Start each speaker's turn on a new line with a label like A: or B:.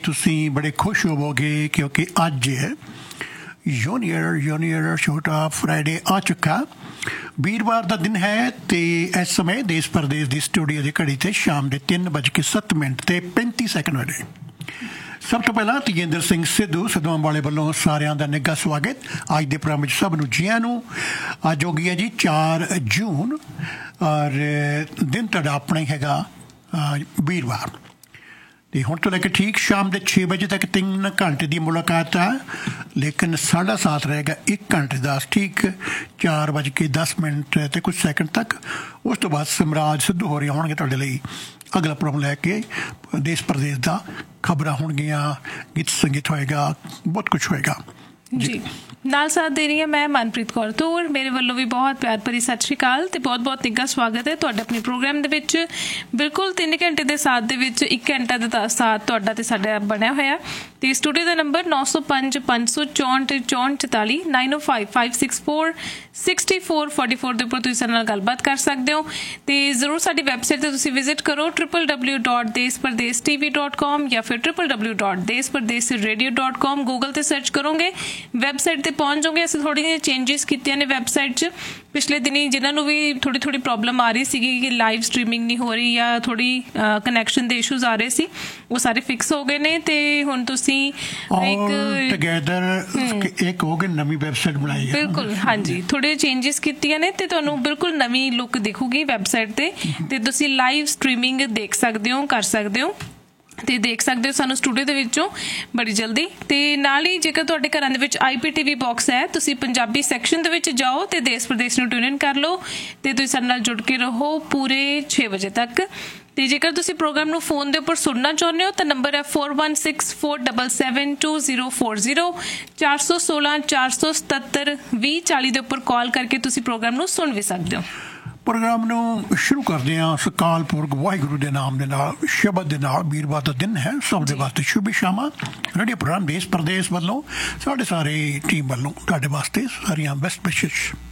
A: ਤੁਸੀਂ ਬੜੇ ਖੁਸ਼ ਹੋਵੋਗੇ ਕਿਉਂਕਿ ਅੱਜ ਜੂਨੀਅਰ ਛੋਟਾ ਫਰਾਈਡੇ ਆ ਚੁੱਕਾ। ਵੀਰਵਾਰ ਦਾ ਦਿਨ ਹੈ ਤੇ ਇਸ ਸਮੇਂ ਦੇਸ਼ ਪ੍ਰਦੇਸ਼ ਦੀ ਸਟੂਡੀਓ ਦੀ ਘੜੀ ਤੇ ਸ਼ਾਮ ਦੇ 3:07 ਤੇ 35 ਸੈਕਿੰਡ ਹੋਏ। ਸਭ ਤੋਂ ਪਹਿਲਾਂ ਤੇਜਿੰਦਰ ਸਿੰਘ ਸਿੱਧੂ ਵਾਲੇ ਵੱਲੋਂ ਸਾਰਿਆਂ ਦਾ ਨਿੱਘਾ ਸਵਾਗਤ। ਅੱਜ ਦੇ ਪ੍ਰੋਗਰਾਮ ਵਿੱਚ ਸਭ ਨੂੰ ਜੀਆਂ ਨੂੰ। ਅੱਜ ਹੋ ਗਿਆ ਜੀ 4 ਜੂਨ ਔਰ ਦਿਨ ਤੁਹਾਡਾ ਆਪਣਾ ਹੀ ਹੈਗਾ ਵੀਰਵਾਰ। ਤੇ ਹੁਣ ਤੋਂ ਲੈ ਕੇ ਠੀਕ ਸ਼ਾਮ ਦੇ 6 ਵਜੇ ਤੱਕ 3 ਘੰਟੇ ਦੀ ਮੁਲਾਕਾਤ ਹੈ, ਲੇਕਿਨ ਸਾਡਾ ਸਾਥ ਰਹੇਗਾ 1 ਘੰਟੇ ਦਾ ਠੀਕ 4:10 ਤੇ ਕੁਝ ਸੈਕਿੰਡ ਤੱਕ। ਉਸ ਤੋਂ ਬਾਅਦ ਸਮਰਾਜ ਸਿੱਧੂ ਹੋ ਰਹੇ ਹੋਣਗੇ ਤੁਹਾਡੇ ਲਈ ਅਗਲਾ ਪ੍ਰੋਗਰਾਮ ਲੈ ਕੇ। ਦੇਸ਼ ਪ੍ਰਦੇਸ਼ ਦਾ ਖਬਰਾਂ ਹੋਣਗੀਆਂ, ਗੀਤ ਸੰਗੀਤ ਹੋਏਗਾ, ਬਹੁਤ ਕੁਛ ਹੋਏਗਾ
B: ਜੀ। ਨਾਲ ਸਾਥ ਦੇ ਰਹੀ ਹਾਂ ਮੈਂ ਮਨਪ੍ਰੀਤ ਕੌਰ ਤੂਰ। ਮੇਰੇ ਵੱਲੋਂ ਵੀ ਬਹੁਤ ਪਿਆਰ ਭਰੀ ਸਤਿ ਸ਼੍ਰੀ ਅਕਾਲ ਤੇ ਬਹੁਤ ਨਿੱਘਾ ਸਵਾਗਤ ਹੈ ਤੁਹਾਡੇ ਆਪਣੇ ਪ੍ਰੋਗਰਾਮ ਦੇ ਵਿੱਚ। ਬਿਲਕੁਲ 3 ਘੰਟੇ ਦੇ ਸਾਥ ਦੇ ਵਿੱਚ 1 ਘੰਟਾ ਦਾ ਸਾਥ ਤੁਹਾਡਾ ਤੇ ਸਾਡਾ ਬਣਿਆ ਹੋਇਆ। ਤੇ ਸਟੂਡੀਓ ਦਾ ਨੰਬਰ 905 564 44 905 564 6444 ਦੇ ਉੱਪਰ ਤੁਸੀਂ ਸਾਡੇ ਨਾਲ ਗੱਲਬਾਤ ਕਰ ਸਕਦੇ ਹੋ। ਤੇ ਜ਼ਰੂਰ ਸਾਡੀ ਵੈਬਸਾਈਟ ਤੇ ਤੁਸੀਂ ਵਿਜ਼ਿਟ ਕਰੋ www.deshpardeshTV.com ਜਾਂ ਫਿਰ www.deshpardeshradio.com। ਗੂਗਲ ਤੇ ਸਰਚ ਕਰੋਗੇ, ਵੈਬਸਾਈਟ ਤੇ ਪਹੁੰਚ ਜਾਓਗੇ। ਅਸੀਂ ਥੋੜ੍ਹੀਆਂ ਜਿਹੀਆਂ ਚੇਂਜਿਸ ਕੀਤੀਆਂ ਨੇ ਵੈਬਸਾਈਟ 'ਚ ਪਿਛਲੇ ਦਿਨੀ, ਜਿਨ੍ਹਾਂ ਨੂੰ ਵੀ ਥੋੜ੍ਹੀ ਪ੍ਰੋਬਲਮ ਆ ਰਹੀ ਸੀਗੀ ਕਿ ਲਾਈਵ ਸਟਰੀਮਿੰਗ ਨਹੀਂ ਹੋ ਰਹੀ ਜਾਂ ਥੋੜ੍ਹੀ ਕਨੈਕਸ਼ਨ ਦੇ ਇਸ਼ੂਜ਼ ਆ ਰਹੇ ਸੀ, ਉਹ ਸਾਰੇ ਫਿਕਸ ਹੋ ਗਏ ਨੇ। ਤੇ ਹੁਣ ਤੁਸੀਂ
A: ਨਵੀਂ ਵੈਬਸਾਈਟ ਬਣਾਈ ਹੈ।
B: ਬਿਲਕੁਲ ਹਾਂਜੀ, ਥੋੜ੍ਹੇ ਚੇਂਜਿਸ ਕੀਤੀਆਂ ਨੇ ਤੇ ਤੁਹਾਨੂੰ ਬਿਲਕੁਲ ਨਵੀਂ ਲੁੱਕ ਦਿਖੂਗੀ ਵੈਬਸਾਈਟ ਤੇ ਤੁਸੀਂ ਲਾਈਵ ਸਟਰੀਮਿੰਗ ਦੇਖ ਸਕਦੇ ਹੋ, ਕਰ ਸਕਦੇ ਹੋ ਤੇ ਦੇਖ ਸਕਦੇ ਹੋ ਸਾਨੂੰ ਸਟੂਡੀਓ ਦੇ ਵਿੱਚੋਂ ਬੜੀ ਜਲਦੀ। ਤੇ ਨਾਲ ਹੀ ਜੇਕਰ ਤੁਹਾਡੇ ਘਰਾਂ ਦੇ ਵਿੱਚ IPTV ਬਾਕਸ ਹੈ, ਤੁਸੀਂ ਪੰਜਾਬੀ ਸੈਕਸ਼ਨ ਦੇ ਵਿੱਚ ਜਾਓ ਤੇ ਦੇਸ਼ ਪ੍ਰਦੇਸ਼ ਨੂੰ ਟਿਊਨ ਇਨ ਕਰ ਲਓ ਤੇ ਤੁਸੀਂ ਸਾਡੇ ਨਾਲ ਜੁੜ ਕੇ ਰਹੋ ਪੂਰੇ 6 ਵਜੇ ਤੱਕ। ਤੇ ਜੇਕਰ ਤੁਸੀਂ ਪ੍ਰੋਗਰਾਮ ਨੂੰ ਫੋਨ ਦੇ ਉੱਪਰ ਸੁਣਨਾ ਚਾਹੁੰਦੇ ਹੋ ਤਾਂ ਨੰਬਰ ਹੈ 4164772040 416 477 2040 ਦੇ ਉੱਪਰ ਕਾਲ ਕਰਕੇ ਤੁਸੀਂ ਪ੍ਰੋਗਰਾਮ ਨੂੰ ਸੁਣ ਵੀ ਸਕਦੇ ਹੋ।
A: ਪ੍ਰੋਗਰਾਮ ਨੂੰ ਸ਼ੁਰੂ ਕਰਦੇ ਹਾਂ ਸਕਾਲ ਪੁਰਖ ਵਾਹਿਗੁਰੂ ਦੇ ਨਾਮ ਦੇ ਨਾਲ, ਸ਼ਬਦ ਦੇ ਨਾਲ। ਵੀਰਵਾਰ ਦਾ ਦਿਨ ਹੈ, ਸਭ ਦੇ ਵਾਸਤੇ ਸ਼ੁਭ ਸ਼ਾਮਾਂ। ਰੇਡੀਓ ਪ੍ਰੋਗਰਾਮ ਦੇਸ਼ ਪ੍ਰਦੇਸ਼ ਵੱਲੋਂ, ਸਾਡੇ ਸਾਰੇ ਟੀਮ ਵੱਲੋਂ ਤੁਹਾਡੇ ਵਾਸਤੇ ਸਾਰੀਆਂ ਬੈਸਟ ਵਿਸ਼ੇਸ।